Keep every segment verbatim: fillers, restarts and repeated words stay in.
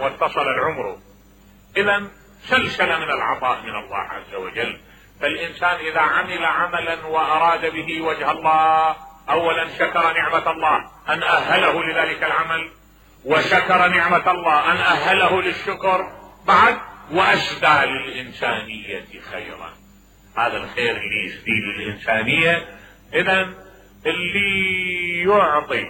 واتصل العمر. إذا سلسلة من العطاء من الله عز وجل. فالإنسان إذا عمل عملا وأراد به وجه الله، أولا شكر نعمة الله أن أهله لذلك العمل، وشكر نعمة الله أن أهله للشكر بعد، وأسدى للإنسانية خيرا. هذا الخير اللي يسدي للإنسانية. إذن اللي يعطي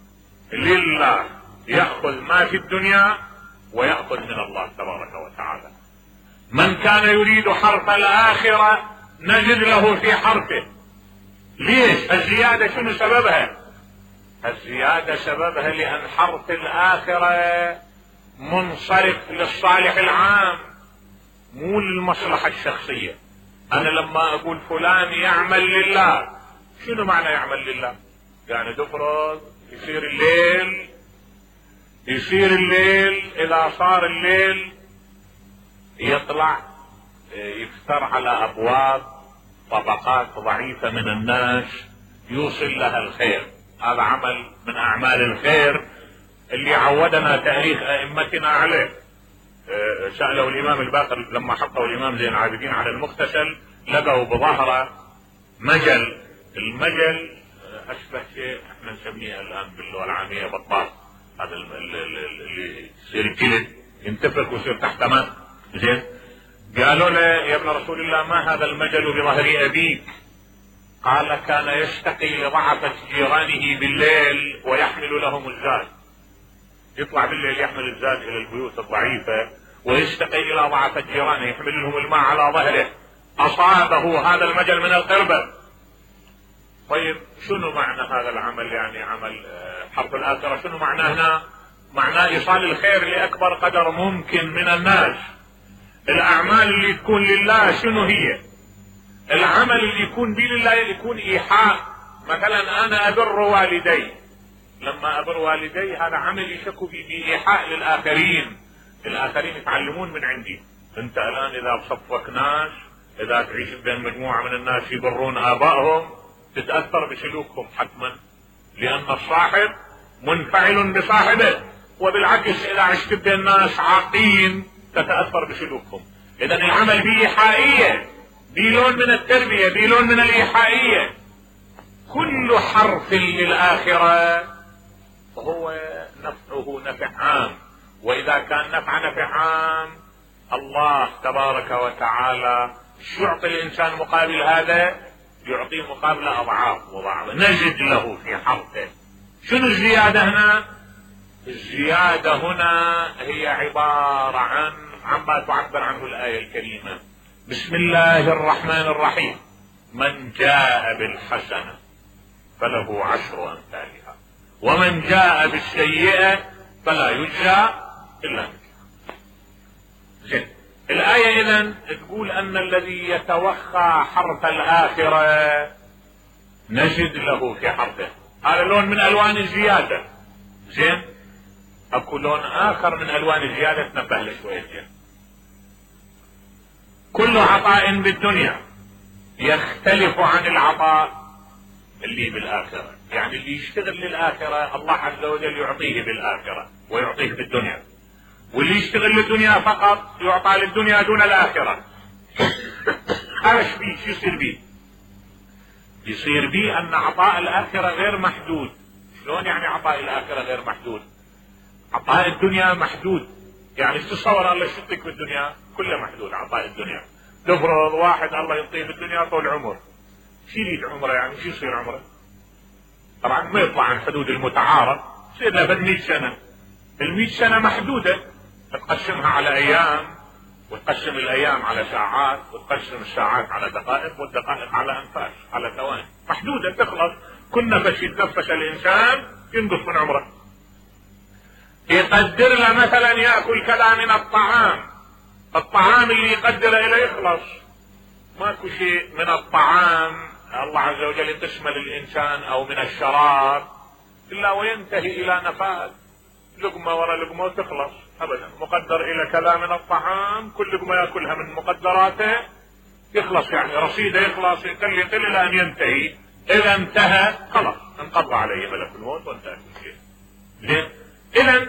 لله يأخذ ما في الدنيا ويأخذ من الله تبارك وتعالى. من كان يريد حرث الآخرة نجد له في حرثه. ليش؟ الزيادة شنو سببها؟ الزيادة سببها لأن حرث الآخرة منصرف للصالح العام مو للمصلحة الشخصية. أنا لما أقول فلان يعمل لله، شنو معنى يعمل لله؟ يعني تفرض يصير الليل يصير الليل إذا صار الليل يطلع يفتر على أبواب طبقات ضعيفة من الناس يوصل لها الخير. هذا عمل من أعمال الخير اللي عودنا تاريخ أئمتنا عليه. سألوا الإمام الباقر لما حطوا الإمام زين العابدين على المغتسل لقوا بظهره مجل. المجل أشبه شيء احنا نسميه الآن باللغة العامية بطاط، هذا اللي يصير الجلد ينتفخ ويصير تحت ماء. زين، قالوا له يا ابن رسول الله ما هذا المجل بظهر أبيك؟ قال كان يشتقي لضعفة جيرانه بالليل ويحمل لهم الزاد. يطلع بالليل يحمل الزاد إلى البيوت الضعيفة ويشتقي إلى ضعفة جيرانه، يحمل لهم الماء على ظهره. أصابه هذا المجل من القربة. طيب شنو معنى هذا العمل؟ يعني عمل حرث الآخرة شنو معناه هنا؟ معناه إيصال الخير لأكبر قدر ممكن من الناس. الأعمال اللي تكون لله شنو هي؟ العمل اللي يكون به لله يكون إيحاء. مثلا أنا أبر والدي، لما أبر والدي هذا عمل يشكو بإيحاء للآخرين، الآخرين يتعلمون من عندي. أنت الآن إذا بصفك ناس، إذا تعيش بين مجموعة من الناس يبرون آبائهم تتأثر بسلوكهم حتما، لأن الصاحب منفعل بصاحبه. وبالعكس إذا عشت بين ناس عاقين تتأثر بسلوكهم. إذا العمل به إيحائية، بلون من التربية، بلون من الإيحائية. كل حرف للآخرة فهو نفعه نفع عام، وإذا كان نفع نفع عام الله تبارك وتعالى شو يعطي الإنسان مقابل هذا؟ يعطيه مقابل أضعاف مضاعفة، نجد له في حرفه. شنو الزيادة هنا؟ الزيادة هنا هي عبارة عن عما تعبر عنه الآية الكريمة. بسم الله الرحمن الرحيم. من جاء بالحسنة فله عشر أمثالها ومن جاء بالسيئة فلا يجزى إلا مثلها. زين، الآية إذن تقول أن الذي يتوخى حرث الآخرة نجد له في حرثه. هذا لون من ألوان الزيادة. زين، أكو لون آخر من ألوان الزيادة تنبه له شوية. كل عطاء بالدنيا يختلف عن العطاء اللي بالآخرة. يعني اللي يشتغل للآخرة الله عز وجل يعطيه بالآخرة ويعطيه بالدنيا، واللي يشتغل للدنيا فقط يعطى للدنيا دون الآخرة. هذا ايش بيه؟ شو يصير بيه؟ يصير بيه أن عطاء الآخرة غير محدود. شلون يعني عطاء الآخرة غير محدود؟ عطاء الدنيا محدود. يعني تتصور الله يعطيك بالدنيا كله محدود. عطاء الدنيا تفرض واحد الله يعطيه بالدنيا طول عمر، شو يريد عمره؟ يعني شو يصير عمره؟ طبعا ما يطلع عن حدود المتعارف، يصير له بعد مئة سنة. المئة سنة محدودة، تقسمها على أيام، وتقسم الأيام على ساعات، وتقسم الساعات على دقائق، والدقائق على أنفاس، على ثواني، محدودة تخلص. كل نفس يتنفس الإنسان ينقص من عمره. يقدر له مثلا يأكل كذا من الطعام، الطعام اللي يقدر إليه يخلص. ماكو شيء من الطعام الله عز وجل يقسم للإنسان أو من الشراب إلا وينتهي إلى نفاذ، لقمة ورا لقمة وتخلص أبدا. مقدر إلى كذا من الطعام، كل لقمة يأكلها من مقدراته يخلص، يعني رصيده يخلص، يقل يقل إلى أن ينتهي. إذا انتهى خلاص انقضى عليه ملك الموت وانتهى كل شيء. زين، إذا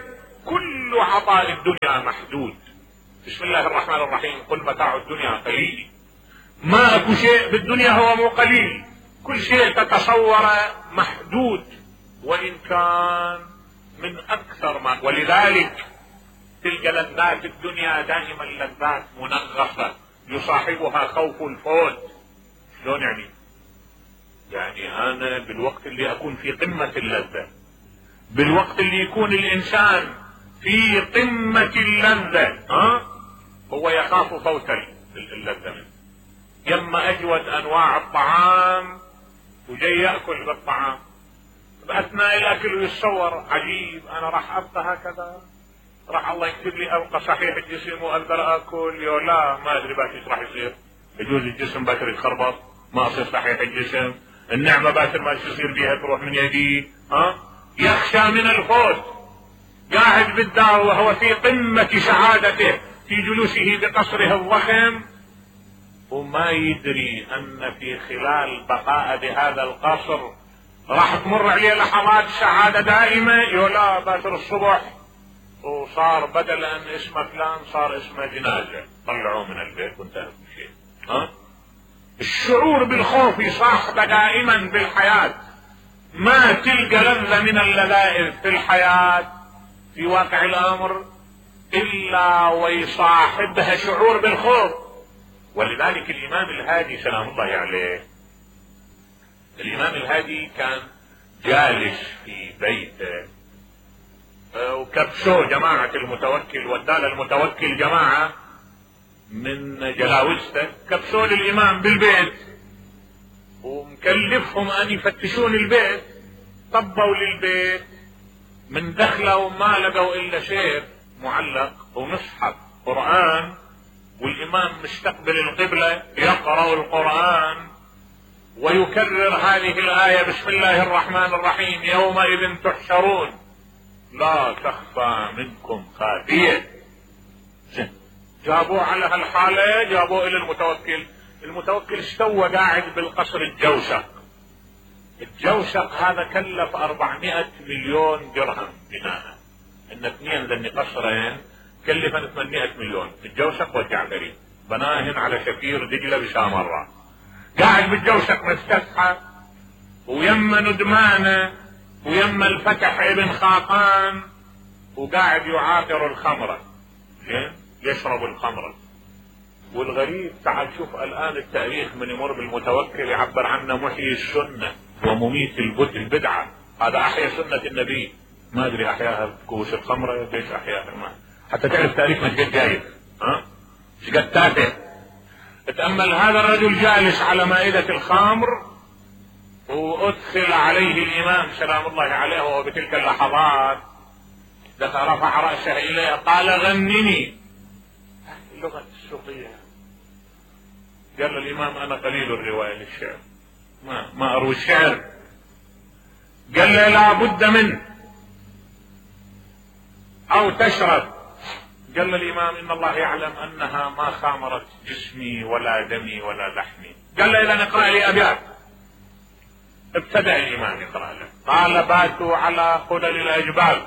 كل عطاء الدنيا محدود. بسم الله الرحمن الرحيم، قل متاع الدنيا قليل. ما اكو شيء بالدنيا هو مو قليل، كل شيء تتصوره محدود، وان كان من اكثر ما، ولذلك تلك لذات الدنيا دائما لذات منغصة يصاحبها خوف الفوت. شلون يعني؟ يعني انا بالوقت اللي اكون في قمة اللذة، بالوقت اللي يكون الانسان في قمة اللذة، ها هو يخاف فوت اللذة منه. يما اجود انواع الطعام وجاي ياكل بالطعام، باثناء الاكل يتصور عجيب انا راح ابقى هكذا، راح الله يكتب لي ابقى صحيح الجسم واقدر اكل، يو لا ما ادري باكر ايش راح يصير، يجوز الجسم باكر يتخربط ما اصير صحيح الجسم، النعمه باكر ما تصير بيها تروح من يدي، ها يخشى من الفوت. قاعد بالدار وهو في قمه سعادته في جلوسه بقصره الضخم، وما يدري ان في خلال بقاء بهذا القصر راح تمر عليه لحظات سعاده دائمه، يو لا باكر الصبح وصار بدل ان اسمه فلان صار اسمه جنازه، طلعوه من البيت وانتهى كل شيء. ها الشعور بالخوف يصاحبه دائما بالحياه، ما تلقى لذة من اللذائذ في الحياه في واقع الامر الا ويصاحبها شعور بالخوف. ولذلك الامام الهادي سلام الله عليه، الامام الهادي كان جالس في بيته وكبسوه جماعة المتوكل، ودال المتوكل جماعة من جلاوزته كبسوه للإمام بالبيت ومكلفهم أن يفتشون البيت. طبوا للبيت من دخله وما لقوا إلا شيء معلق ومصحف قرآن، والإمام مستقبل القبلة يقرأ القرآن ويكرر هذه الآية بسم الله الرحمن الرحيم يومئذ تحشرون لا تخفى منكم خافية. جابوه على هالحالة، جابوه الى المتوكل، المتوكل استوى قاعد بالقصر الجوشق. الجوشق هذا كلف أربعمائة مليون درهم بناء، ان اثنين ذني قصرين كلفن ثمانمائة مليون، الجوشق والجعفري بناهن على شفير دجلة بسامرة. قاعد بالجوشق مفتتحة ويما ندمانه ويما الفتح ابن خاقان، وقاعد يعاقر الخمرة، يشرب الخمرة. والغريب تعال شوف الآن التاريخ من يمر بالمتوكل يعبر عنه محيي السنة ومميت البدعة، هذا أحيا سنة النبي، ما أدري أحياها بكوس الخمرة ليش أحياها، ما حتى تعرف تاريخنا ايش قد جايب، ها ايش قد تافه. تأمل هذا الرجل جالس على مائدة الخمر وادخل عليه الامام سلام الله عليه وهو بتلك اللحظات رفع رأسه اليه قال غنني. اللغة الصوفية قال الامام انا قليل الرواية للشعر، ما ما اروي الشعر. قال له لا بد منه او تشرب. قال الامام ان الله يعلم انها ما خامرت جسمي ولا دمي ولا لحمي. قال له اذا نقرأ لي ابيات. ابتدأ الامام يقرأ له، قال باتوا على خلل الاجبال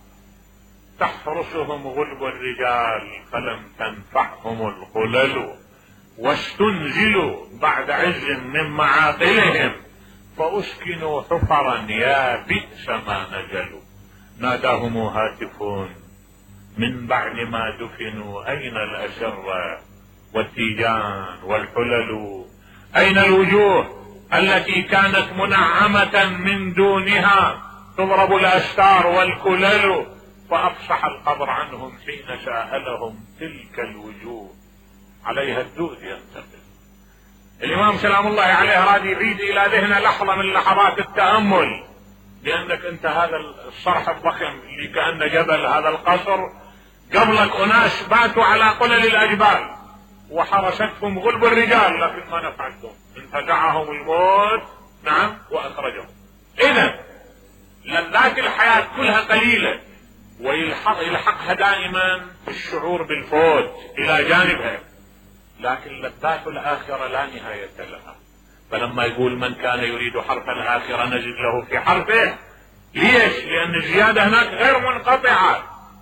تحرسهم غلب الرجال فلم تنفعهم الخلل واستنزلوا بعد عز من معاقلهم فاسكنوا حفرا يا بئس ما نزلوا. ناداهم هاتفون من بعد ما دفنوا اين الاسر والتيجان والحلل، اين الوجوه التي كانت منعمة من دونها تضرب الاستار والكلل، فافصح القبر عنهم حين سألهم تلك الوجوه عليها الدود ينتقل. الامام سلام الله عليه راد يعيد الى ذهنه لحظة من لحظات التأمل، لانك انت هذا الصرح الضخم اللي كأنه جبل، هذا القصر قبلك اناس باتوا على قلل الاجبال وحرستهم غلب الرجال لكن ما نفعتهم، انفزعهم الموت نعم واخرجهم. اذا لذات الحياة كلها قليلة ويلحق يلحقها دائما الشعور بالفوت الى جانبها، لكن لذات الاخرة لا نهاية لها. فلما يقول من كان يريد حرث الاخرة نزد له في حرثه، ليش؟ لان الزيادة هناك غير منقطعة،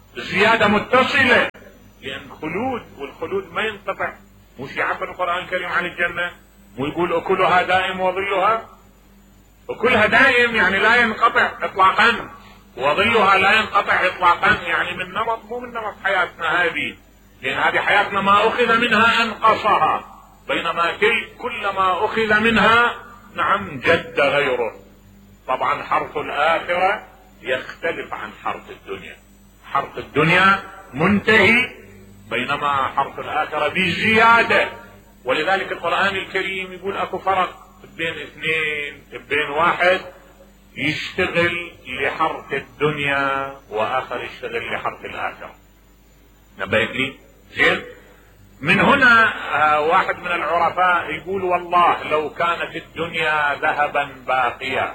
الزيادة متصلة، لأن خلود، والخلود ما ينقطع. مش يعبر القرآن الكريم عن الجنة ويقول أكلها دائم وظلها؟ أكلها دائم يعني لا ينقطع إطلاقا، وظلها لا ينقطع إطلاقا، يعني من نمط مو من نمط حياتنا هذه، لأن هذه حياتنا ما أخذ منها أنقصها، بينما كل ما أخذ منها نعم جد غيره. طبعا حرث الآخرة يختلف عن حرث الدنيا، حرث الدنيا منتهي بينما حرث الآخرة بزيادة. ولذلك القرآن الكريم يقول اكو فرق بين اثنين، بين واحد يشتغل لحرث الدنيا واخر يشتغل لحرث الآخرة. نبهت لي زين؟ من هنا آه واحد من العرفاء يقول والله لو كانت الدنيا ذهبا باقيا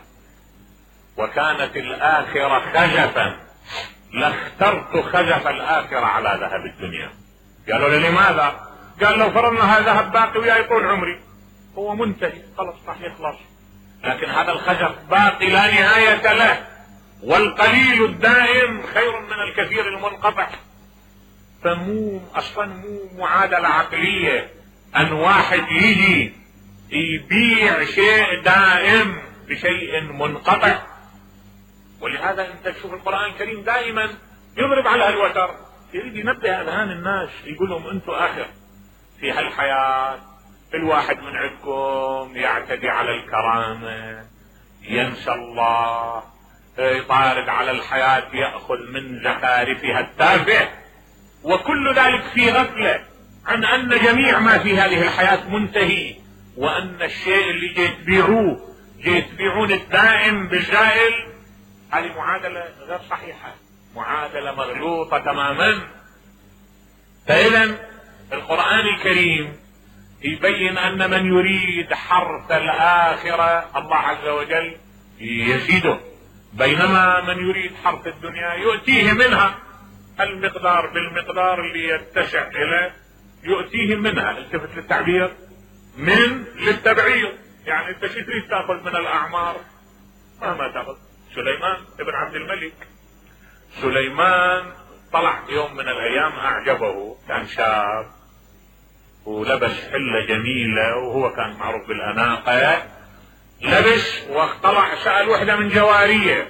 وكانت الآخرة خزفا لاخترت خزف الآخرة على ذهب الدنيا. قالوا له لماذا؟ قال لو فرضنا هذا ذهب باقي وياي طول عمري، هو منتهي خلص راح يخلص، لكن هذا الخزف باقي لا نهاية له، والقليل الدائم خير من الكثير المنقطع. فمو اصلا مو معادلة عقلية ان واحد يجي يبيع شيء دائم بشيء منقطع. ولهذا انت تشوف القرآن الكريم دائما يضرب على الوتر، يريد ينبه اذهان الناس، يقول لهم انتم اخر في هالحياة الواحد من عندكم يعتدي على الكرامة، ينسى الله، يطارد على الحياة، يأخذ من زخارفها التافه، وكل ذلك في غفلة عن ان جميع ما في هذه الحياة منتهي، وان الشيء اللي جاي تبيعوه جاي تبيعون الدائم بالزائل. هذه معادلة غير صحيحة، معادلة مغلوطة تماما. فإذا القرآن الكريم يبين ان من يريد حرث الآخرة الله عز وجل يزيده، بينما من يريد حرث الدنيا يؤتيه منها المقدار بالمقدار اللي يتسع له، يؤتيه منها. التفت للتعبير من للتبعير، يعني انت شو تريد تاخذ من الاعمار؟ مهما تاخذ. سليمان ابن عبد الملك، سليمان طلع يوم من الايام اعجبه، كان شاب ولبس حلة جميلة وهو كان معروف بالاناقة، لبس واطلع سأل وحدة من جواريه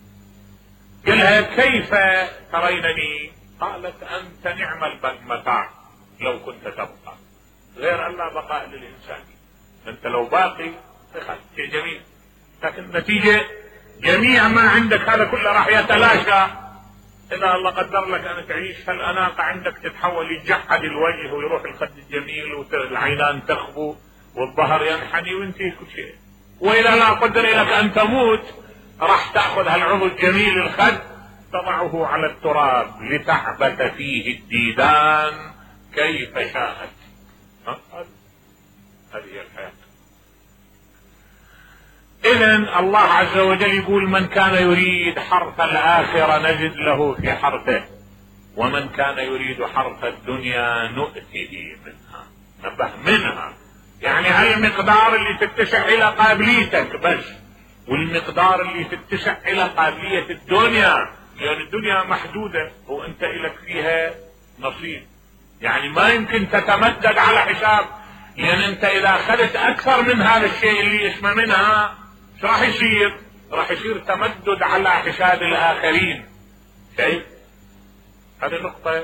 قالها كيف ترينني؟ قالت انت نعم المتاع لو كنت تبقى، غير ان لا بقاء للانسان، انت لو باقي شيء جميل، لكن النتيجة جميع ما عندك هذا كله راح يتلاشى اذا الله قدر لك ان تعيش. هالاناقة عندك تتحول يتجحد الوجه ويروح الخد الجميل والعينان تخبو والظهر ينحني وينتهي كل شيء، واذا لا قدر لك ان تموت راح تأخذ هالعضو الجميل الخد تضعه على التراب لتعبث فيه الديدان كيف شاءت. هذه هي الحياة. إذن الله عز وجل يقول من كان يريد حرث الآخرة نجد له في حرثه، ومن كان يريد حرث الدنيا نؤته منها. نبه منها يعني هالمقدار اللي تتسع إلى قابليتك بس، والمقدار اللي تتسع إلى قابلية الدنيا، لأن يعني الدنيا محدودة وأنت إلك فيها نصيب، يعني ما يمكن تتمدد على حساب، لأن يعني أنت إذا أخذت أكثر من هذا الشيء اللي اسمه منها شو راح يصير؟ راح يصير تمدد على حساب الآخرين. شايف؟ هذه النقطة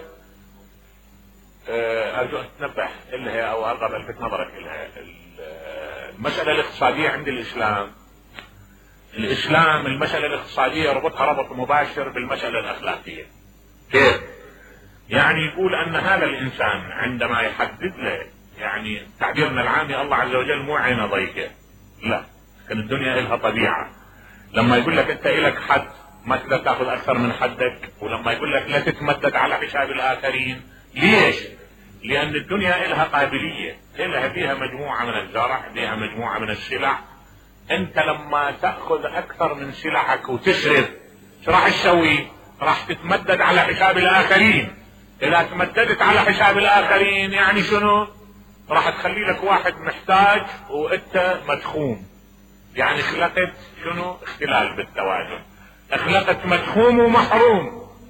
أرجو أن تنبه إلها أو أرغب ألفت نظرك إلها. المسألة الاقتصادية عند الإسلام، الإسلام المسألة الاقتصادية ربطها ربط مباشر بالمسألة الأخلاقية. كيف؟ يعني يقول أن هذا الإنسان عندما يحدد له، يعني تعبيرنا العامي الله عز وجل مو عين ضيقة، لا، لكن الدنيا إلها طبيعة. لما يقول لك أنت إلك حد ما تقدر تأخذ أكثر من حدك، ولما يقول لك لا تتمدد على حساب الآخرين، ليش؟ لأن الدنيا إلها قابلية، إلها فيها مجموعة من الزرع، فيها مجموعة من السلع. أنت لما تأخذ أكثر من سلعك وتسرف شو راح تسوي؟ راح تتمدد على حساب الآخرين. إذا تمددت على حساب الآخرين يعني شنو؟ راح تخلي لك واحد محتاج وأنت مدخوم، يعني خلقت شنو؟ اختلال بالتوازن، خلقت مدخوم ومحروم،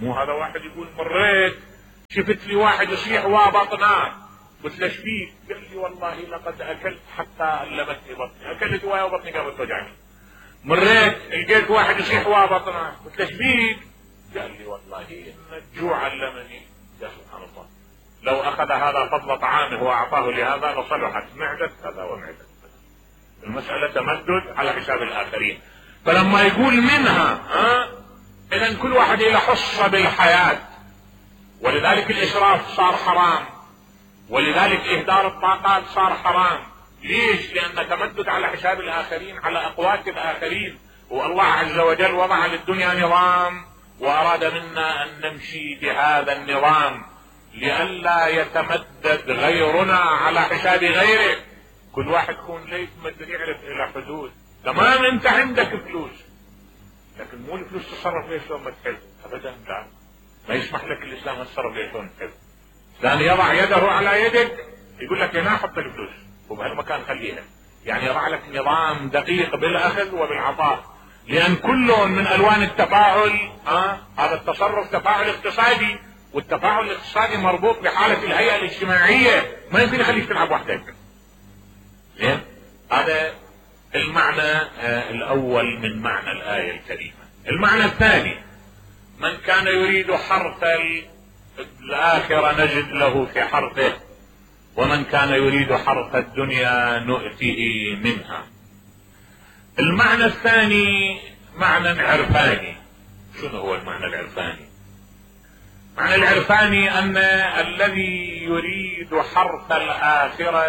مو هذا واحد يقول مريت شفت لي واحد يصيح وبطناه، قلت له ايش فيك؟ قال لي والله لقد اكلت حتى ألمتني بطني، اكلت ويا وبطني قامت توجعني. مريت لقيت واحد يصيح وبطناه، قلت له ايش فيك؟ قال لي والله ان الجوع علمني. يا سبحان الله، لو اخذ هذا فضل طعامه واعطاه لهذا لصلحت معدة هذا ومعدة. المسألة تمدد على حساب الاخرين. فلما يقول منها ها اذا كل واحد له حصة بالحياة، ولذلك الاسراف صار حرام، ولذلك اهدار الطاقات صار حرام. ليش؟ لان تمدد على حساب الاخرين، على اقوات الاخرين. والله عز وجل وضع للدنيا نظام واراد منا ان نمشي بهذا النظام لئلا يتمدد غيرنا على حساب غيره. كل واحد يكون ليس مدد يعرف الى حدود. تمام انت عندك فلوس، لكن مو الفلوس تصرف ليش لو ما تحب ابدا. لا، ما يسمح لك الاسلام تصرف ليش لو ما تحب. لان يضع يده على يدك يقول لك هنا حط الفلوس وبهالمكان خليها، يعني يضع لك نظام دقيق بالاخذ وبالعطاء. لان كل من الوان التفاعل ها هذا التصرف تفاعل اقتصادي، والتفاعل الاقتصادي مربوط بحالة الهيئة الاجتماعية، ما يمكن يخليك تلعب وحدك. زين، هذا المعنى آه الاول من معنى الآية الكريمة. المعنى الثاني: من كان يريد حرث الآخرة نجد له في حرثه، ومن كان يريد حرث الدنيا نؤته منها. المعنى الثاني معنى عرفاني. شنو هو المعنى العرفاني؟ معنى العرفاني ان الذي يريد حرث الآخرة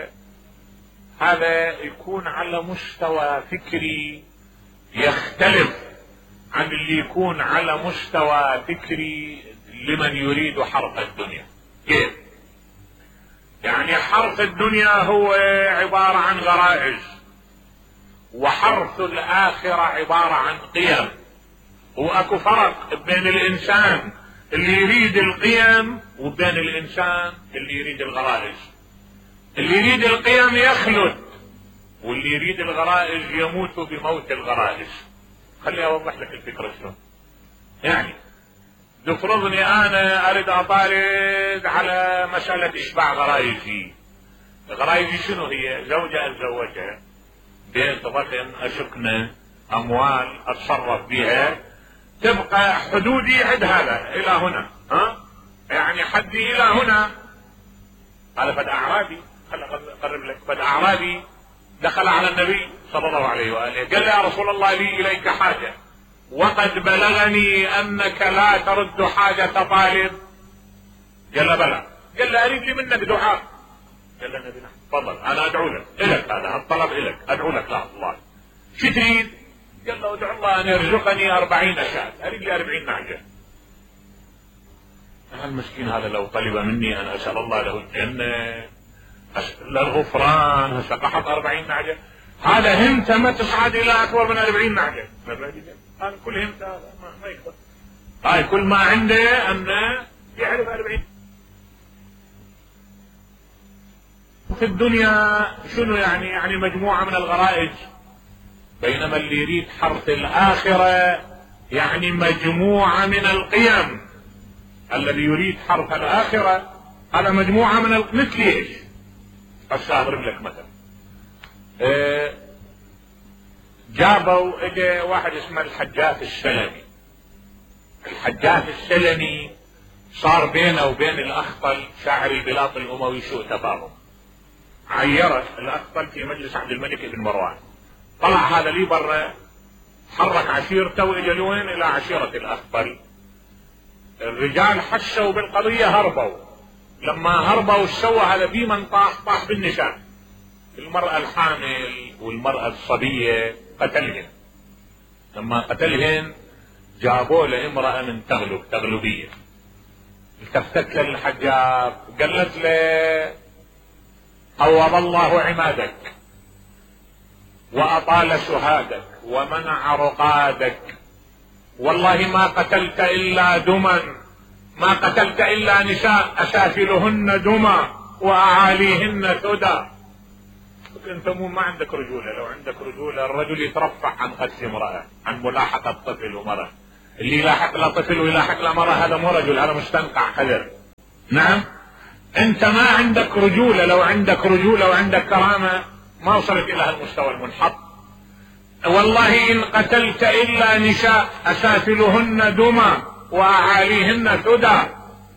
هذا يكون على مستوى فكري يختلف عن اللي يكون على مستوى فكري لمن يريد حرث الدنيا. كيف؟ يعني حرث الدنيا هو عبارة عن غرائز، وحرث الآخرة عبارة عن قيم. واكو فرق بين الانسان اللي يريد القيم وبين الانسان اللي يريد الغرائز. اللي يريد القيم يخلد، واللي يريد الغرائز يموت بموت الغرائز. خليني اوضح لك الفكرة شلون. يعني تفرضني انا اريد اطالب على مسألة اشباع غرائزي. غرائزي شنو هي؟ زوجة اتزوجها، بيت ضخم اسكنه، اموال اتصرف بها، تبقى حدودي عند هذا الى هنا، ها يعني حدي الى هنا. هذا فد اعرابي، خل اقرب لك، فد اعرابي دخل على النبي صلى الله عليه واله قال: يا رسول الله لي اليك حاجة، وقد بلغني انك لا ترد حاجة طالب. قال: بلى. قال له: اريد لي منك دعاء. قال له النبي: تفضل انا ادعو لك، الك هذا الطلب الك، ادعو لك لا الله. شو تريد؟ قال له: ادعو الله ان يرزقني أربعين شاة، اريد لي أربعين نعجة. المسكين هذا لو طلب مني ان اسال الله له الجنة، اسال الغفران، هسه قحط أربعين نعجة، هذا همته ما تصعد الى اكبر من أربعين نعجة. هذا كل همته هذا ما, ما يقدر. هاي كل ما عنده انه يعرف أربعين. في الدنيا شنو يعني؟ يعني مجموعة من الغرائز. بينما اللي يريد حرث الآخرة يعني مجموعة من القيم. الذي يريد حرث الآخرة هذا مجموعة من ال... مثل ايش؟ هسه اضرب لك مثلا. اه جابوا اجى واحد اسمه الحجاج السلمي. الحجاج السلمي صار بينه وبين الأخطل شاعر البلاط الأموي سوء تفاهم. عيره الأخطل في مجلس عبد الملك بن مروان. طلع هذا لي برا، حرك عشيرته واجى لوين؟ الى عشيرة الأخطل. الرجال حسوا بالقضية هربوا. لما هربوا ايش سوى هذا؟ في من طاح طاح بالنساء، المرأة الحامل والمرأة الصبية قتلهن. لما قتلهن جابوا له امرأة من تغلب تغلبية. التفتت للحجاب قالت له: قوض الله عمادك واطال سهادك ومنع رقادك، والله ما قتلت الا دما، ما قتلت الا نساء اسافلهن دما واعاليهن ثدى. انت مو ما عندك رجولة. لو عندك رجولة الرجل يترفع عن قتل امرأة، عن ملاحقة طفل ومرأة. اللي يلاحق له طفل ويلاحق له مرة هذا مو رجل، هذا مستنقع حذر. نعم، انت ما عندك رجولة، لو عندك رجولة وعندك كرامة ما وصلت الى هالمستوى المنحط. والله ان قتلت الا نساء اسافلهن دما واعاليهن ثدى.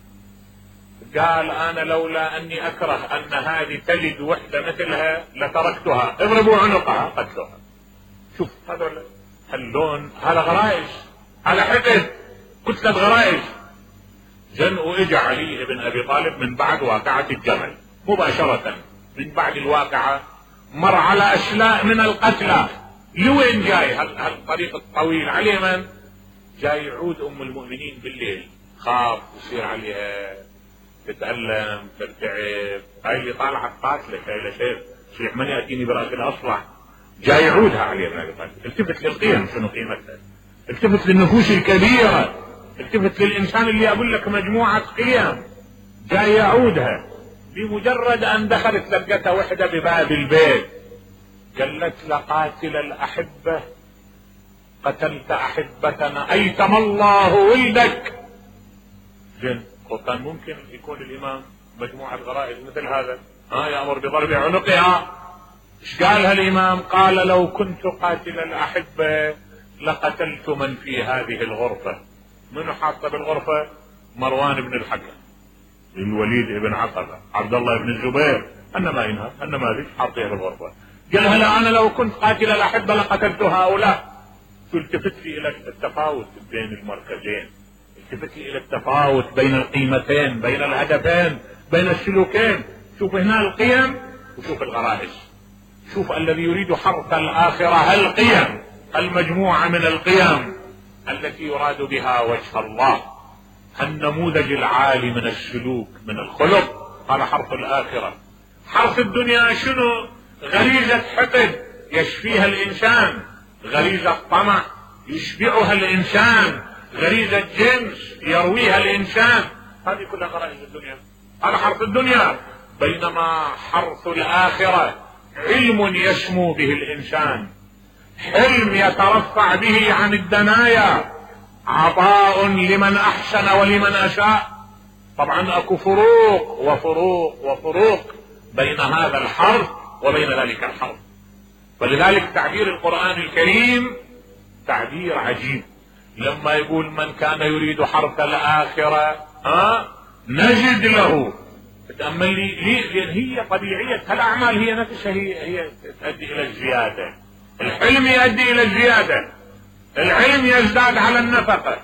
قال انا لولا اني اكره ان هذه تلد وحدة مثلها لتركتها، اضربوا عنقها قتلها. شوف هذا اللون، هذا غرائز، هذا حقد، كتلة غرائز. جن واجا علي بن ابي طالب من بعد واقعة الجمل مباشرة، من بعد الواقعة مر على اشلاء من القتلى. لوين جاي هالطريق الطويل؟ على من جاي؟ يعود ام المؤمنين بالليل، خاف يصير عليها، تتألم، ترتعب. هاي اللي طالعة قاتلة، هاي لشيء صيح من يأتيني براس الأصلع. جاي يعودها علي بن ابي طالب. التفت للقيم، شنو قيمتها؟ التفت للنفوس الكبيرة، التفت للإنسان اللي أقول لك مجموعة قيم، جاي يعودها. بمجرد أن دخلت لقتها وحدة بباب البيت، قالت لقاتل الأحبة قتلت أحبتنا أيتم الله ولدك. زين، وكان ممكن يكون الإمام مجموعة غرائز مثل هذا، ها يأمر بضرب عنقها. ايش قالها الإمام؟ قال لو كنت قاتل الأحبة لقتلت من في هذه الغرفة. منو حاطة بالغرفة؟ مروان بن الحكم، الوليد بن عقبة، عبد الله بن الزبير، أنا ما ينهى أنا ما ذيك حاطيها بالغرفة. قالها لا أنا لو كنت قاتل الأحبة لقتلت هؤلاء. التفت لي إلى التفاوت بين المركزين، التفت لي إلى التفاوت بين القيمتين، بين الهدفين، بين السلوكين. شوف هنا القيم وشوف الغرائز. شوف الذي يريد حرث الآخرة القيم، المجموعة من القيم التي يراد بها وجه الله، النموذج العالي من السلوك من الخلق، هذا حرث الآخرة. حرث الدنيا شنو؟ غريزة حقد يشفيها الإنسان، غريزة طمع يشبعها الإنسان، غريزة جنس يرويها الإنسان، هذه كلها غرائز الدنيا، هذا حرث الدنيا. بينما حرث الآخرة علم يسمو به الإنسان، حلم يترفع به عن الدنايا، عطاء لمن أحسن ولمن أساء. طبعا أكو فروق وفروق وفروق بين هذا الحرث وبين ذلك الحرث. ولذلك تعبير القرآن الكريم تعبير عجيب، لما يقول من كان يريد حرث الآخرة ها نجد له. تأمل لي، لأن هي طبيعية هالأعمال هي نفسها هي هي تؤدي إلى الزيادة. الحلم يؤدي إلى الزيادة، العلم يزداد على النفقة.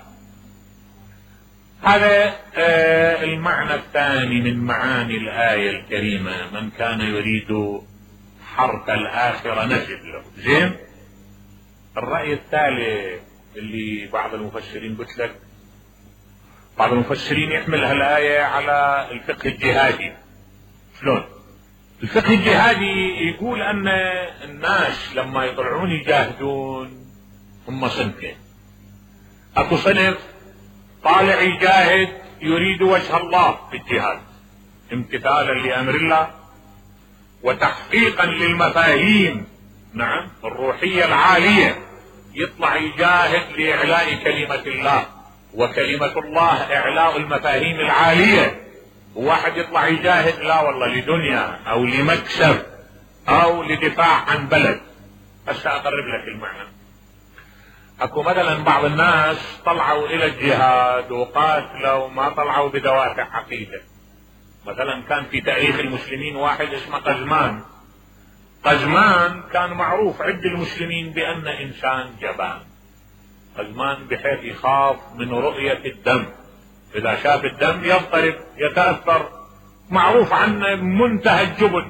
هذا آه المعنى الثاني من معاني الآية الكريمة، من كان يريد حرث الآخرة نجد له. زين، الرأي الثالث اللي بعض المفسرين قلت لك، بعض المفسرين يحمل هالآية على الفقه الجهادي. شلون؟ الفقه الجهادي يقول أن الناس لما يطلعون يجاهدون هم صنفين. أكو صنف طالع يجاهد يريد وجه الله في الجهاد، امتثالا لأمر الله وتحقيقا للمفاهيم نعم الروحية العالية، يطلع يجاهد لإعلاء كلمة الله، وكلمة الله إعلاء المفاهيم العالية. واحد يطلع يجاهد لا والله لدنيا أو لمكسب أو لدفاع عن بلد. هسه أقرب لك المعنى. أكو مثلا بعض الناس طلعوا إلى الجهاد وقاتلوا وما طلعوا بدوافع عقيدة. مثلا كان في تاريخ المسلمين واحد اسمه قزمان. قزمان كان معروف عند المسلمين بأن إنسان جبان. قزمان بحيث يخاف من رؤية الدم، إذا شاف الدم يضطرب يتأثر، معروف عنه منتهى الجبن.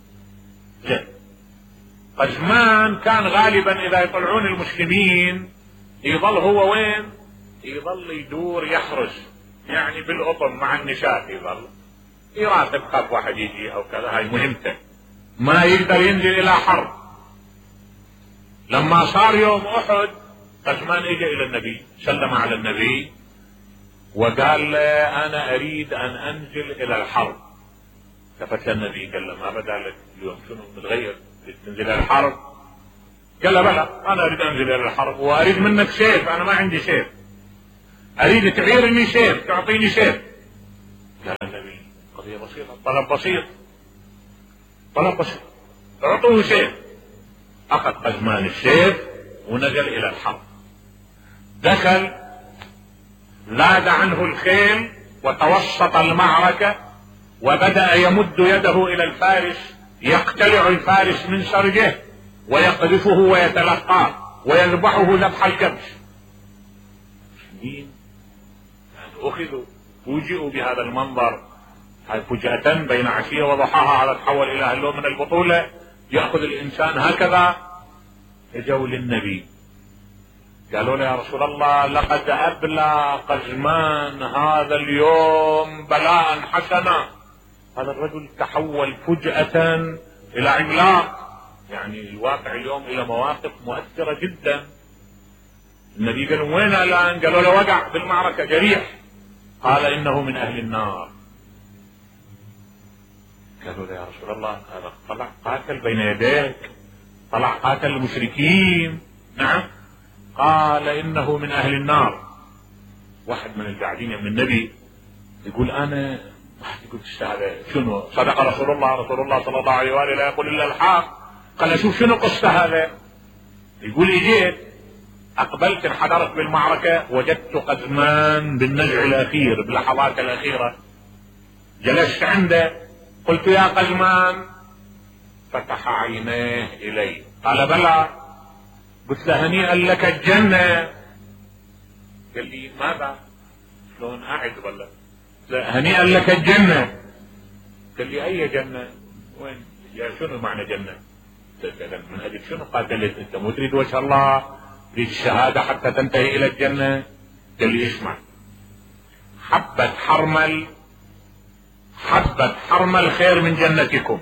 قزمان كان غالبا إذا يطلعون المسلمين يظل هو وين؟ يظل يدور يحرس، يعني بالقطن مع النساء، يظل يراقب خاف واحد يجي أو كذا، هاي مهمته، ما يقدر ينزل إلى حرب. لما صار يوم أحد قزمان اجى الى النبي، سلم على النبي وقال له انا اريد ان انزل الى الحرب. التفت للنبي قال له ما بدا لك اليوم شنو متغير تنزل الى الحرب؟ قال له بلى انا اريد انزل الى الحرب واريد منك سيف، انا ما عندي سيف. اريد تعيرني سيف، تعطيني سيف. قال النبي قضية بسيطة، طلب بسيط، طلب بسيط، اعطوه سيف. اخذ قزمان السيف ونزل الى الحرب. دخل، لاذ عنه الخيل وتوسط المعركة، وبدأ يمد يده الى الفارس، يقتلع الفارس من سرجه ويقذفه ويتلقاه ويذبحه ذبح الكبش. يعني اخذوا فوجئوا بهذا المنظر، هاي فجأة بين عشية وضحاها هذا تحول الى هاللون من البطولة، يأخذ الانسان هكذا. اجوا للنبي قالوا له يا رسول الله لقد ابلى قزمان هذا اليوم بلاء حسنا. هذا الرجل تحول فجأة الى عملاق، يعني الواقع اليوم الى مواقف مؤثرة جدا. النبي قال وين الان؟ قالوا له وقع بالمعركة جريح. قال انه من اهل النار. قالوا له يا رسول الله هذا طلع قاتل بين يديك، طلع قاتل المشركين. نعم. قال انه من اهل النار. واحد من القاعدين من النبي يقول انا، واحد يقول هذا شنو؟ صدق رسول الله، رسول الله صلى الله عليه واله لا يقول الا الحق. قال اشوف شنو قصة هذا. يقول اجيت اقبلت انحدرت بالمعركة، وجدت قزمان بالنزع الاخير باللحظات الاخيرة. جلست عنده قلت يا قزمان، فتح عينيه الي قال بلى. قلت له هنيئا لك الجنة. قال لي ماذا؟ شلون اعد ولا؟ هنيئا لك الجنة. قال لي اي جنة؟ وين؟ يا شنو معنى جنة؟ من اجل شنو قاتلت؟ انت مو تريد وجه الله، تريد الشهادة حتى تنتهي الى الجنة. قال لي اسمع، حبة حرمل، حبة حرمل خير من جنتكم.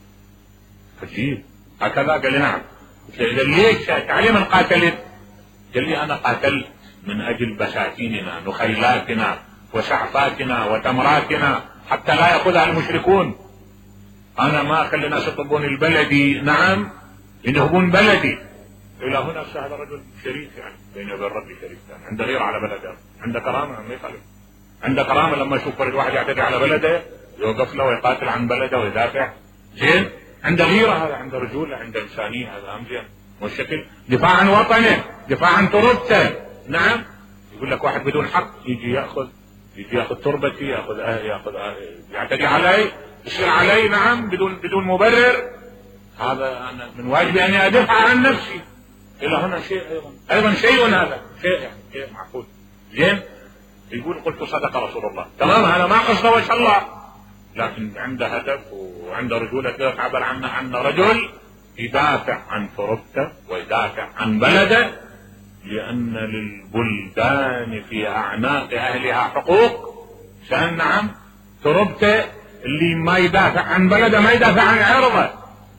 عجيب هكذا. قال لي نعم. قال ليش تعلم من قاتلت؟ قال لي انا قاتلت من اجل بساتيننا، نخيلاتنا وشعفاتنا وتمراتنا حتى لا ياخذها المشركون. انا ما اخلي الناس يطلبون البلدي، نعم ينهبون بلدي. الى هنا هذا رجل شريف، يعني بينه وبين ربي شريف، يعني عنده غيره على بلده، عنده كرامه ما يخالف، عنده كرامه. لما يشوف فرد واحد يعتدي على بلده يوقف له ويقاتل عن بلده ويدافع. زين، عنده غيره، هذا عنده رجوله، عنده انسانيه، هذا اهم زين. والشكل دفاع عن وطنه، دفاع عن تربته. نعم. يقول لك واحد بدون حق يجي ياخذ يجي ياخذ تربتي، ياخذ أهل، ياخذ أهل، يعتدي علي، يصير علي، نعم بدون بدون مبرر. هذا انا من واجبي اني ادافع عن نفسي. الى هنا شيء ايضا ايضا شيء، هذا شيء يعني شيء معقول. زين. يقول قلت صدق رسول الله. تمام، هذا ما قصد وجه الله، لكن عنده هدف وعنده رجولة تعبر عنه عن رجل يدافع عن تربته ويدافع عن بلده، لأن للبلدان في أعناق أهلها حقوق. شان نعم تربته، اللي ما يدافع عن بلده ما يدافع عن عرضه،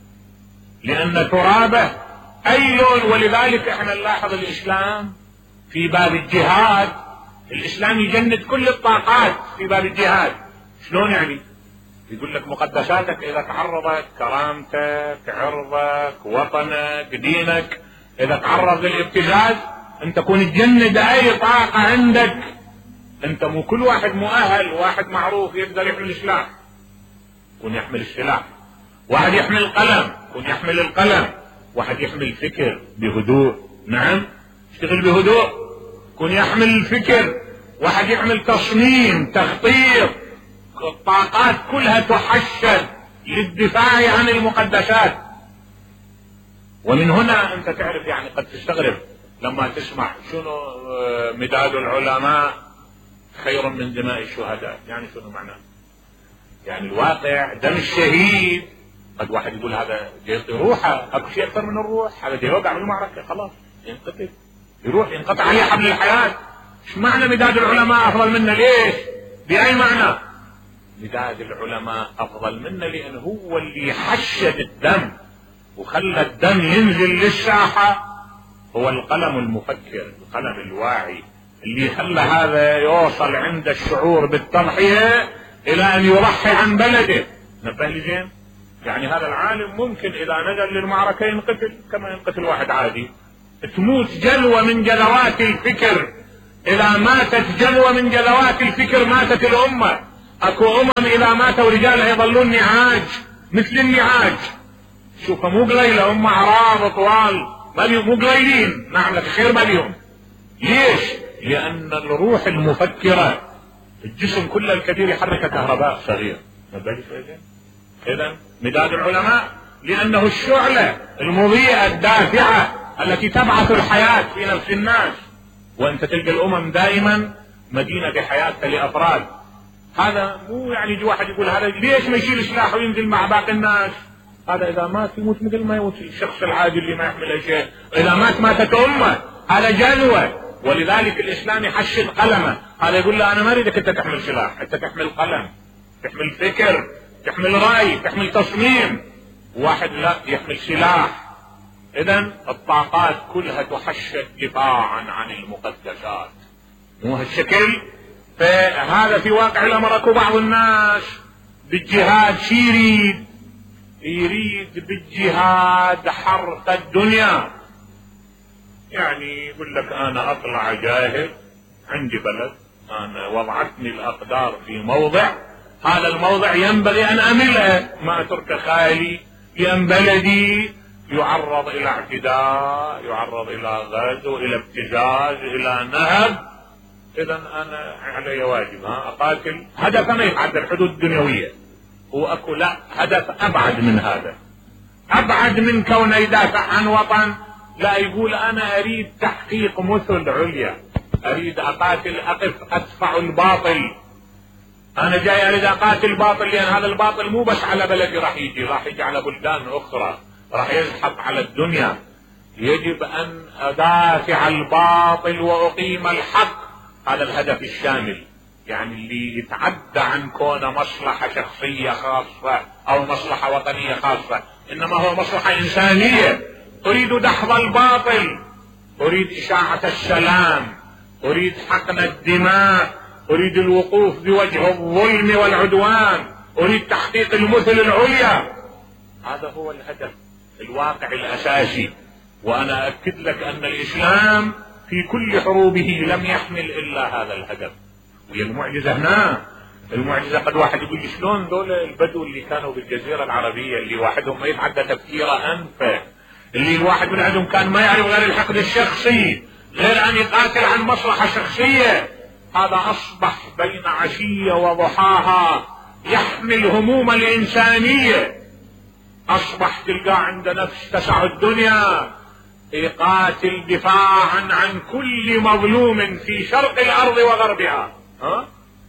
لأن ترابه أي لون. ولذلك احنا نلاحظ الإسلام في باب الجهاد، الإسلام يجند كل الطاقات في باب الجهاد. شلون يعني؟ يقول لك مقدساتك إذا تعرضت، كرامتك، عرضك، وطنك، دينك، إذا تعرض للابتزاز أنت تكون تجند أي طاقة عندك. أنت مو كل واحد مؤهل، واحد معروف يقدر يحمل السلاح يكون يحمل السلاح، واحد يحمل القلم يكون يحمل القلم، واحد يحمل الفكر بهدوء، نعم يشتغل بهدوء يكون يحمل الفكر، واحد يحمل تصميم تخطيط. الطاقات كلها تحشد للدفاع عن المقدسات. ومن هنا انت تعرف، يعني قد تستغرب لما تسمع شنو مداد العلماء خير من دماء الشهداء. يعني شنو معناه؟ يعني الواقع دم الشهيد، قد واحد يقول هذا يعطي روحه، اكو شيء اكثر من الروح، هذا يوقع بالمعركه خلاص ينقتل، يروح ينقطع عليه حبل الحياه. ايش معنى مداد العلماء افضل منا؟ ليش؟ باي معنى؟ مداد العلماء افضل منا لان هو اللي حشد الدم وخلى الدم ينزل للساحه، هو القلم المفكر، القلم الواعي اللي خلى هذا يوصل عند الشعور بالتضحيه الى ان يضحي عن بلده. نبه لي زين؟ يعني هذا العالم ممكن اذا نزل للمعركه ينقتل كما ينقتل واحد عادي، تموت جلوه من جلوات الفكر اذا ماتت جلوة من جلوات الفكر ماتت الامة. اكو امم اذا ماتوا رجالها يظلون نعاج مثل النعاج. شوفوا مو قليلة، هم اعراض طوال مو قليلين، نعم لك خير مليون. ليش؟ لان الروح المفكرة الجسم كله الكثير يحرك كهرباء صغير. اذا مداد العلماء لانه الشعلة المضيئة الدافعة التي تبعث الحياة في نفس الناس. وانت تلقى الامم دائما مدينة بحياتها لافراد. هذا مو يعني يجي واحد يقول هذا ليش ما يشيل سلاح وينزل مع باقي الناس؟ هذا اذا مات يموت مثل ما يموت الشخص العادي اللي ما يحمل اي شيء. اذا مات ماتت امه، هذا جلوة. ولذلك الاسلام يحشد قلمه. هذا يقول له انا ما اريدك انت تحمل سلاح، انت تحمل قلم، تحمل فكر، تحمل راي، تحمل تصميم. واحد لا يحمل سلاح. اذا الطاقات كلها تحشد دفاعا عن المقدسات. مو هالشكل. فهذا في واقع الامر اكو بعض الناس بالجهاد شي يريد؟ يريد بالجهاد حرق الدنيا. يعني يقول لك انا اطلع جاهد، عندي بلد، انا وضعتني الاقدار في موضع، هذا الموضع ينبغي ان امله، ما اترك خالي، لان بلدي يعرض الى اعتداء، يعرض الى غزو، الى ابتزاز، الى نهب. اذا انا علي واجب ها اقاتل. هدف ما يتعدى الحدود الدنيويه. هو اكو لا هدف ابعد من هذا، ابعد من كونه يدافع عن وطن. لا، يقول انا اريد تحقيق مثل عليا، اريد اقاتل، اقف ادفع الباطل. انا جاي اريد اقاتل الباطل، لان هذا الباطل مو بس على بلدي راح يجي، راح يجي على بلدان اخرى، راح يزحف على الدنيا. يجب ان ادافع الباطل واقيم الحق. هذا الهدف الشامل، يعني اللي يتعدى عن كونه مصلحة شخصية خاصة او مصلحة وطنية خاصة، انما هو مصلحة انسانية. اريد دحض الباطل، اريد اشاعة السلام، اريد حقن الدماء، اريد الوقوف بوجه الظلم والعدوان، اريد تحقيق المثل العليا. هذا هو الهدف الواقع الاساسي. وانا اكد لك ان الاسلام في كل حروبه لم يحمل الا هذا الهدف. وهي المعجزة هنا. المعجزة قد واحد يقول شلون دول البدو اللي كانوا بالجزيرة العربية اللي واحدهم ما يتعدى تفكيره انفه، اللي الواحد من عندهم كان ما يعرف غير الحقد الشخصي، غير ان يقاتل عن مصلحة شخصية، هذا اصبح بين عشية وضحاها يحمل هموم الانسانية. اصبح تلقى عند نفس تسع الدنيا يقاتل دفاعا عن كل مظلوم في شرق الارض وغربها، ها؟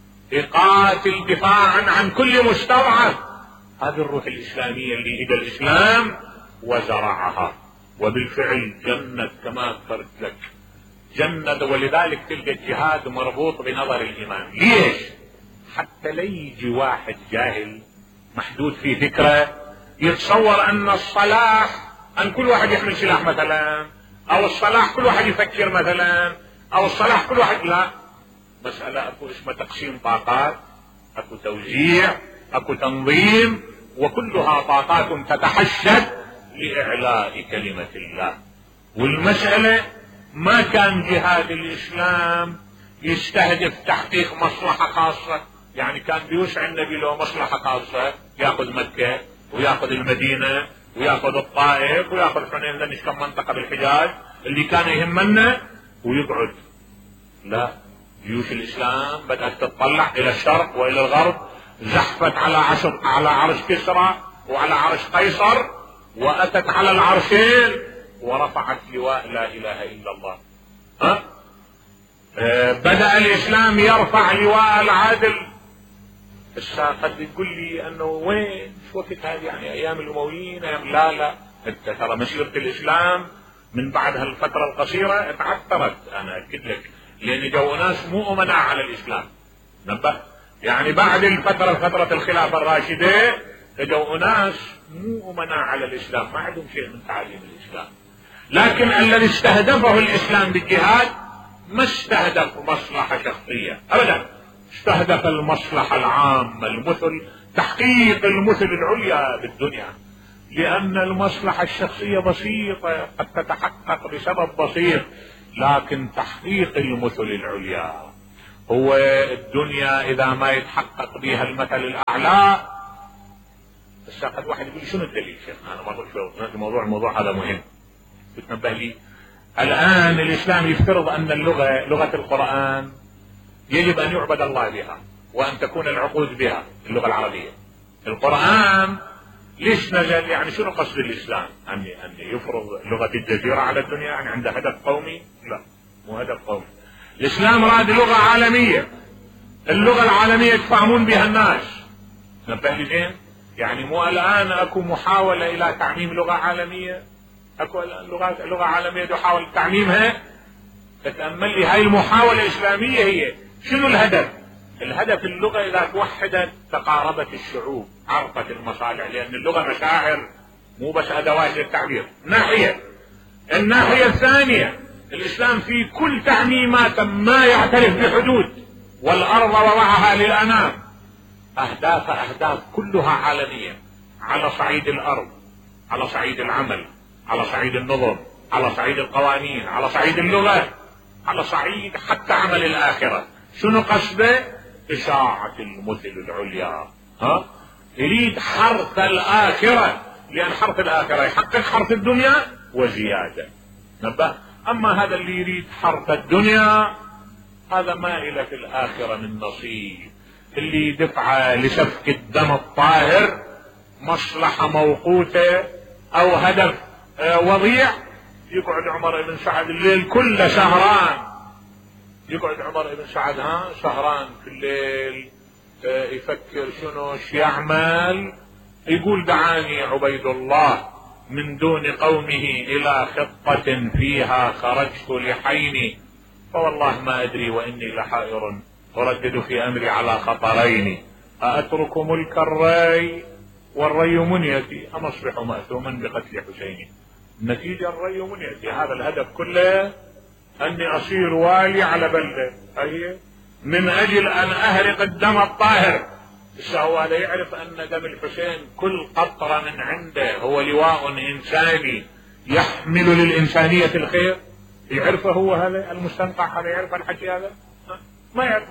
يقاتل دفاعا عن كل مستضعف. هذه الروح الاسلامية اللي اجى الاسلام وزرعها، وبالفعل جند كما ذكرت لك، جند. ولذلك تلقى الجهاد مربوط بنظر الامام. ليش؟ حتى لا يجي واحد جاهل محدود في فكره يتصور ان الصلاح ان كل واحد يحمل سلاح مثلا، او الصلاح كل واحد يفكر مثلا، او الصلاح كل واحد. لا، مسألة اكو اسمها تقسيم طاقات، اكو توزيع، اكو تنظيم، وكلها طاقات تتحشد لاعلاء كلمة الله. والمسألة ما كان جهاد الاسلام يستهدف تحقيق مصلحة خاصة. يعني كان بيوسع النبي له مصلحة خاصة، ياخذ مكة وياخذ المدينة وياخذ الطائف وياخذ حنين، لان كم منطقة بالحجاز اللي كان يهمنا، ويقعد. لا، جيوش الاسلام بدأت تتطلع الى الشرق والى الغرب، زحفت على عرش على عرش كسرى وعلى عرش قيصر، واتت على العرشين ورفعت لواء لا اله الا الله. ها؟ أه بدأ الاسلام يرفع لواء العدل. بس قد تقول لي انه وين شو وقت هذه، يعني ايام الامويين أيام. لا لا، انت ترى مسيرة الاسلام من بعد هالفترة القصيرة اتعثرت. انا اكد لك، لان جو ناس مو امناء على الاسلام. نبه، يعني بعد الفترة فترة الخلافة الراشدة جو ناس مو امناء على الاسلام، ما عندهم شيء من تعاليم الاسلام. لكن الذي استهدفه الاسلام بالجهاد ما استهدف مصلحة شخصية ابدا، استهدف المصلحة العامة، المثل، تحقيق المثل العليا بالدنيا. لأن المصلحة الشخصية بسيطة، قد تتحقق بسبب بسيط، لكن تحقيق المثل العليا هو الدنيا اذا ما يتحقق بها المثل الاعلى. بس قد واحد يقول شنو الدليل شيخ؟ انا ما اقول الموضوع الموضوع هذا مهم بتنبه لي. الان الاسلام يفترض ان اللغه لغه القران يجب ان يعبد الله بها وان تكون العقود بها اللغه العربيه. القران ليش نزل؟ يعني شنو قصد الاسلام؟ ان ان يفرض لغه الجزيره على الدنيا؟ يعني عنده هدف قومي؟ لا، مو هدف قومي. الاسلام راد لغه عالميه، اللغه العالميه يتفاهمون بها الناس. نبه لي زين؟ يعني مو الان اكو محاوله الى تعميم لغه عالميه؟ اكو الان لغات لغه عالميه تحاول تعميمها. تتامل لي هاي المحاوله اسلاميه هي شنو الهدف؟ الهدف اللغه اذا توحدت تقاربت الشعوب، عرفت المصالح، لان اللغه مشاعر مو بس ادوات للتعبير. ناحيه الناحيه الثانيه الاسلام في كل تعميمات ما يعترف بحدود، والارض وضعها للانام. اهداف اهداف كلها عالميه، على صعيد الارض، على صعيد العمل، على صعيد النظم، على صعيد القوانين، على صعيد اللغه، على صعيد حتى عمل الاخره. شنو قصده؟ اشاعه المثل العليا. ها؟ يريد حرث الاخره، لان حرث الاخره يحقق حرث الدنيا وزياده. نبه. اما هذا اللي يريد حرث الدنيا هذا ما إلى في الاخره من نصيب. اللي دفعه لسفك الدم الطاهر مصلحه موقوته او هدف وضيع، يقعد عمر بن سعد الليل كله سهران. يقعد عمر بن سعد ها سهران في الليل يفكر شنو يعمل. يقول دعاني عبيد الله من دون قومه الى خطة فيها خرجت لحيني، فوالله ما ادري واني لحائر اردد في امري على خطرين، أأترك ملك الري والري منيتي ام اصبح مأثوما بقتل حسيني. النتيجة الري منيتي، هذا الهدف كله اني اصير والي على بلدة، هي من اجل ان اهرق الدم الطاهر. بس هو هذا يعرف ان دم الحسين كل قطرة من عنده هو لواء انساني يحمل للانسانية الخير. يعرفه هو هذا المستنقع؟ هذا يعرف الحكي هذا؟ ما يعرف.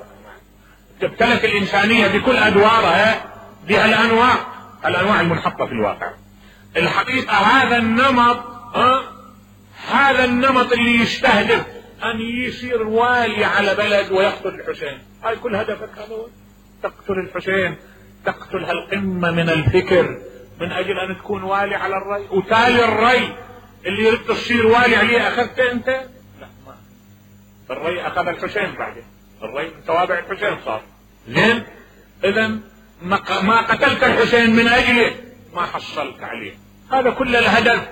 تمتلك الانسانية بكل ادوارها بهالانواع الانواع المنحطة في الواقع. الحقيقة هذا النمط ها هذا النمط اللي يستهدف ان يصير والي على بلد ويقتل الحسين، هاي كل هدفك هذا هو تقتل الحسين، تقتل هالقمة من الفكر من اجل ان تكون والي على الري. وتالي الري اللي يريد تصير والي عليه اخذته انت؟ لا، ما الري اخذ الحسين بعدين، الري من توابع الحسين صار. زين؟ اذا ما قتلت الحسين من اجله ما حصلت عليه. هذا كل الهدف.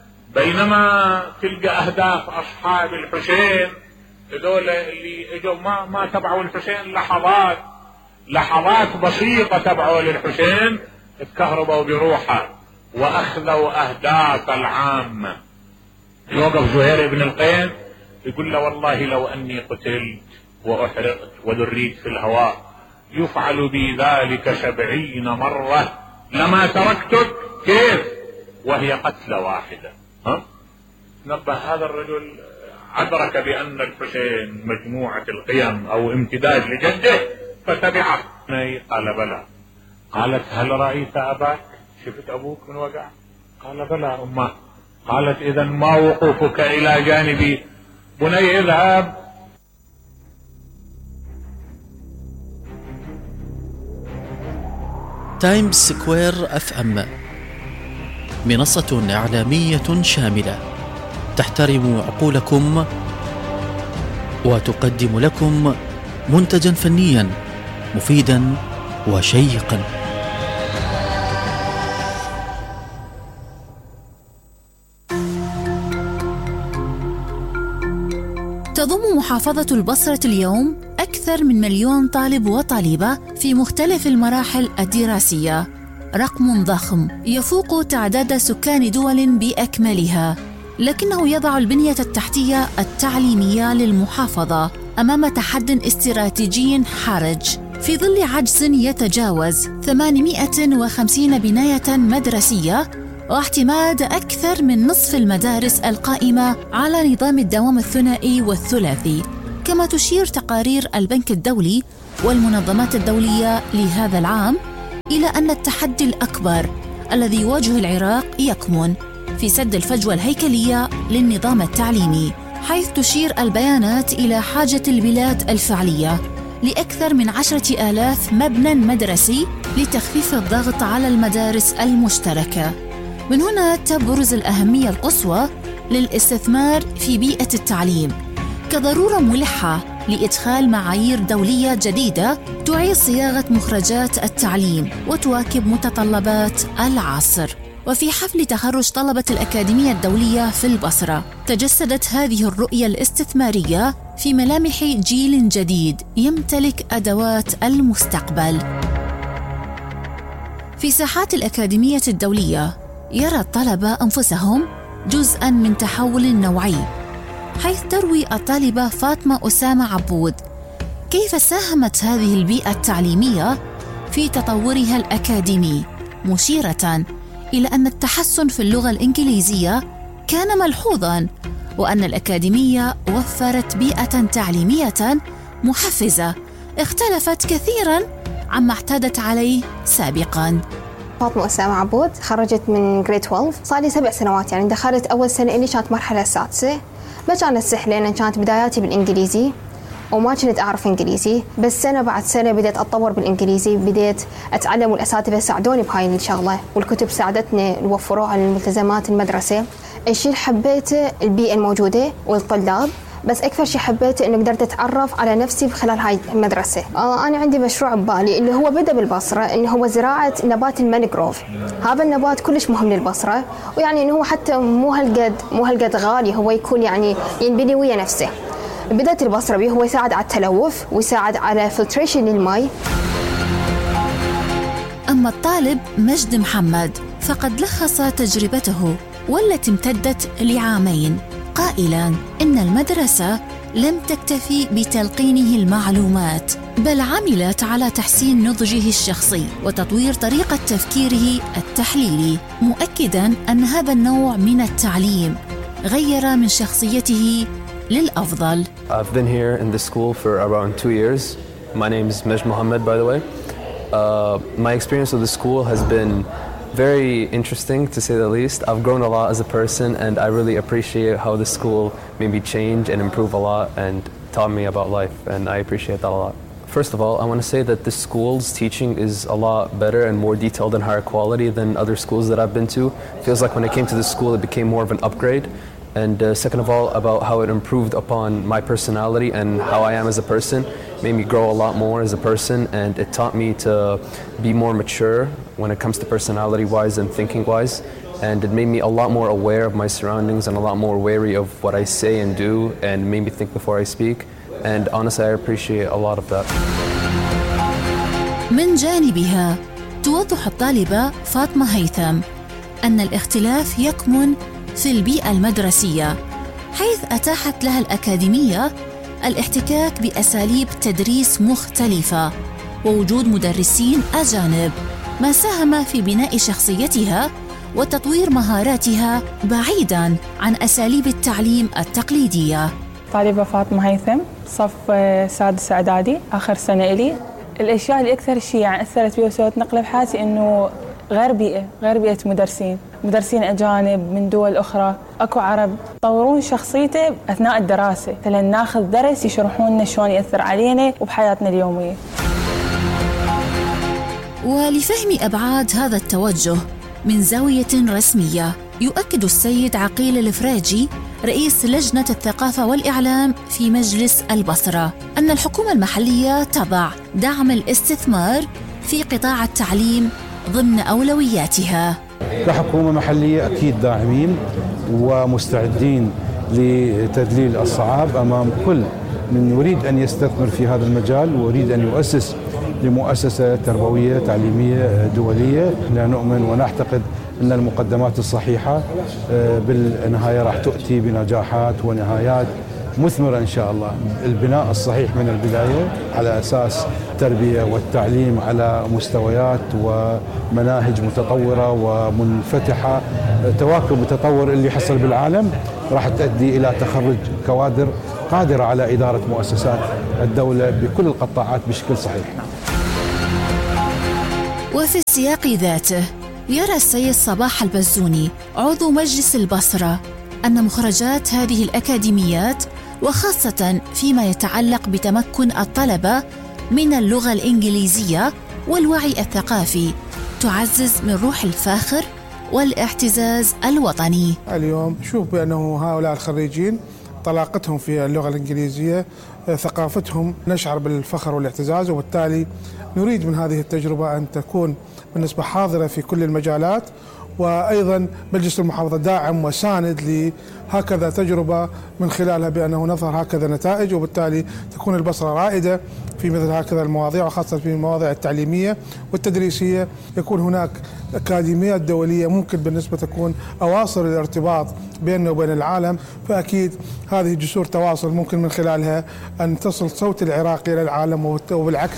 بينما تلقى اهداف اصحاب الحسين هذول اللي اجوا ما ما تبعوا الحسين لحظات لحظات بسيطة تبعوا للحسين، اتكهربوا بروحه واخذوا اهداف العامة. يوقف زهير بن القين يقول له والله لو اني قتلت واحرقت وذريت في الهواء يفعل بي ذلك سبعين مرة لما تركتك. كيف وهي قتلة واحدة؟ ها؟ نبه هذا الرجل أدرك بأن الحسين مجموعة القيم أو امتداد لجده فتبعه. قال بلى. قالت هل رأيت أباك؟ شفت أبوك من وقع؟ قال بلى أمه. قالت إذا ما وقوفك إلى جانبي؟ بني اذهب. تايمز سكوير اف ام منصة إعلامية شاملة تحترم عقولكم وتقدم لكم منتجا فنيا مفيدا وشيقا. تضم محافظة البصرة اليوم أكثر من مليون طالب وطالبة في مختلف المراحل الدراسية، رقم ضخم يفوق تعداد سكان دول بأكملها، لكنه يضع البنية التحتية التعليمية للمحافظة أمام تحد استراتيجي حرج في ظل عجز يتجاوز ثمانمائة وخمسين بناية مدرسية واعتماد أكثر من نصف المدارس القائمة على نظام الدوام الثنائي والثلاثي. كما تشير تقارير البنك الدولي والمنظمات الدولية لهذا العام إلى أن التحدي الأكبر الذي يواجه العراق يكمن في سد الفجوة الهيكلية للنظام التعليمي، حيث تشير البيانات إلى حاجة البلاد الفعلية لأكثر من عشرة آلاف مبنى مدرسي لتخفيف الضغط على المدارس المشتركة. من هنا تبرز الأهمية القصوى للاستثمار في بيئة التعليم كضرورة ملحة لإدخال معايير دولية جديدة تعيد صياغة مخرجات التعليم وتواكب متطلبات العصر. وفي حفل تخرج طلبة الأكاديمية الدولية في البصرة تجسدت هذه الرؤية الاستثمارية في ملامح جيل جديد يمتلك أدوات المستقبل. في ساحات الأكاديمية الدولية يرى الطلبة أنفسهم جزءاً من تحول نوعي، حيث تروي الطالبة فاطمة أسامة عبود كيف ساهمت هذه البيئة التعليمية في تطورها الأكاديمي، مشيرة إلى أن التحسن في اللغة الإنجليزية كان ملحوظاً، وأن الأكاديمية وفرت بيئة تعليمية محفزة اختلفت كثيراً عما اعتادت عليه سابقاً. فاطمة أسامة عبود، خرجت من جريد اثنا عشر، صار لي سبع سنوات. يعني دخلت أول سنة إلي كانت مرحلة السادسة، ما كانت سهلة لأن كانت بداياتي بالإنجليزي وما كنت أعرف إنجليزي، بس سنة بعد سنة بديت أتطور بالإنجليزي، بديت أتعلم والأساتذة ساعدوني بهاي الشغلة، والكتب ساعدتني وفروها للملتزمات المدرسة. الشيء اللي حبيته البيئة الموجودة والطلاب، بس أكثر شيء حبيته إنه قدرت أتعرف على نفسي خلال هاي المدرسة. آه أنا عندي مشروع ببالي اللي هو بدأ بالبصرة، إنه هو زراعة نبات المانجروف. هذا النبات كلش مهم للبصرة، ويعني إنه هو حتى مو هالقد مو هالقد غالي، هو يكون يعني ينبني ويا نفسه. بدأت البصرة بيه، هو يساعد على التلوث ويساعد على فلتريشن للماء. أما الطالب مجد محمد فقد لخص تجربته والتي امتدت لعامين قائلاً إن المدرسة لم تكتفي بتلقينه المعلومات، بل عملت على تحسين نضجه الشخصي وتطوير طريقة تفكيره التحليلي، مؤكداً أن هذا النوع من التعليم غير من شخصيته للأفضل. I've been here in this school for around two years. My name is Majd Mohammed, by the way. Uh, my experience with the school has been very interesting, to say the least. I've grown a lot as a person, and I really appreciate how the school made me change and improve a lot and taught me about life, and I appreciate that a lot. First of all, I want to say that this school's teaching is a lot better and more detailed and higher quality than other schools that I've been to. It feels like when I came to this school, it became more of an upgrade. And uh, second of all, about how it improved upon my personality and how I am as a person, made me grow a lot more as a person, and it taught me to be more mature when it comes to personality-wise and thinking-wise, and it made me a lot more aware of my surroundings and a lot more wary of what I say and do, and made me think before I speak, and honestly I appreciate a lot of that. من جانبها توضح الطالبة فاطمة هيثم أن الاختلاف يكمن في البيئة المدرسية، حيث أتاحت لها الأكاديمية الاحتكاك بأساليب تدريس مختلفة ووجود مدرسين أجانب، ما ساهم في بناء شخصيتها وتطوير مهاراتها بعيداً عن أساليب التعليم التقليدية. طالبة فاطمة هيثم، صف سادس إعدادي، آخر سنة إلي. الأشياء اللي أكثر شيء يعني أثرت بي وسوت نقلة بحياتي إنه غير بيئة غير بيئة مدرسين مدرسين أجانب من دول أخرى، أكو عرب طورون شخصيته أثناء الدراسة، مثلا ناخذ درس يشرحون لنا شلون يأثر علينا وبحياتنا اليومية. ولفهم أبعاد هذا التوجه من زاوية رسمية، يؤكد السيد عقيل الفراجي رئيس لجنة الثقافة والإعلام في مجلس البصرة أن الحكومة المحلية تضع دعم الاستثمار في قطاع التعليم ضمن أولوياتها. كحكومة محلية أكيد داعمين ومستعدين لتذليل الصعاب أمام كل من يريد أن يستثمر في هذا المجال ويريد أن يؤسس لمؤسسة تربوية تعليمية دولية. لا نؤمن ونعتقد أن المقدمات الصحيحة بالنهاية راح تؤتي بنجاحات ونهايات مثمرة إن شاء الله. البناء الصحيح من البداية على أساس التربية والتعليم على مستويات ومناهج متطورة ومنفتحة، تواكب التطور اللي حصل بالعالم راح تؤدي إلى تخرج كوادر قادرة على إدارة مؤسسات الدولة بكل القطاعات بشكل صحيح. وفي السياق ذاته يرى السيد صباح البزوني عضو مجلس البصرة أن مخرجات هذه الأكاديميات وخاصة فيما يتعلق بتمكن الطلبة من اللغة الإنجليزية والوعي الثقافي تعزز من روح الفاخر والاعتزاز الوطني. اليوم شوف بأنه هؤلاء الخريجين طلاقتهم في اللغة الإنجليزية، ثقافتهم، نشعر بالفخر والاعتزاز، وبالتالي نريد من هذه التجربة أن تكون بالنسبة حاضرة في كل المجالات. وأيضا مجلس المحافظة داعم وساند لهكذا تجربة من خلالها بأنه نظهر هكذا نتائج، وبالتالي تكون البصرة رائدة في مثل هكذا المواضيع، وخاصة في المواضيع التعليمية والتدريسية. يكون هناك أكاديميات دولية ممكن بالنسبة تكون أواصر الارتباط بيننا وبين العالم، فأكيد هذه جسور تواصل ممكن من خلالها أن تصل صوت العراق إلى العالم وبالعكس.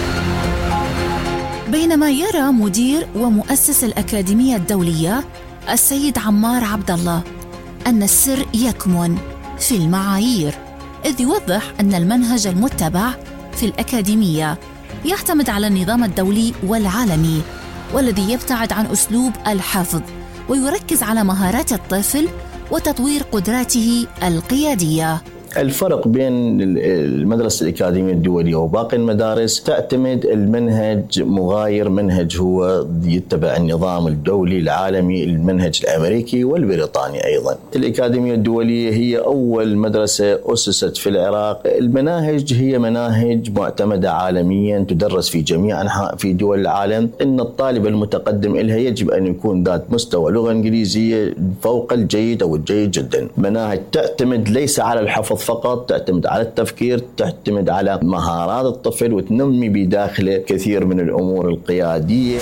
بينما يرى مدير ومؤسس الأكاديمية الدولية السيد عمار عبد الله أن السر يكمن في المعايير، إذ يوضح أن المنهج المتبع في الأكاديمية يعتمد على النظام الدولي والعالمي، والذي يبتعد عن أسلوب الحفظ ويركز على مهارات الطفل وتطوير قدراته القيادية. الفرق بين المدرسة الأكاديمية الدولية وباقي المدارس تعتمد المنهج مغاير، منهج هو يتبع النظام الدولي العالمي، المنهج الأمريكي والبريطاني أيضا. الأكاديمية الدولية هي أول مدرسة أسست في العراق. المناهج هي مناهج معتمدة عالميا تدرس في جميع أنحاء في دول العالم. إن الطالب المتقدم إلها يجب أن يكون ذات مستوى لغة إنجليزية فوق الجيد أو الجيد جدا. مناهج تعتمد ليس على الحفظ فقط، تعتمد على التفكير، تعتمد على مهارات الطفل، وتنمي بداخله كثير من الأمور القيادية.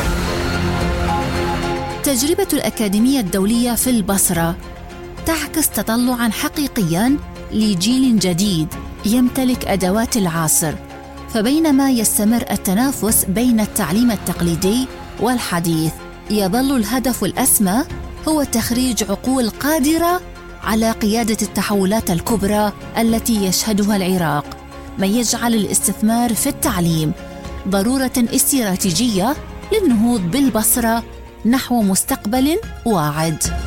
تجربة الأكاديمية الدولية في البصرة تعكس تطلعاً حقيقياً لجيل جديد يمتلك أدوات العصر. فبينما يستمر التنافس بين التعليم التقليدي والحديث، يظل الهدف الأسمى هو تخريج عقول قادرة على قيادة التحولات الكبرى التي يشهدها العراق، ما يجعل الاستثمار في التعليم ضرورة استراتيجية للنهوض بالبصرة نحو مستقبل واعد.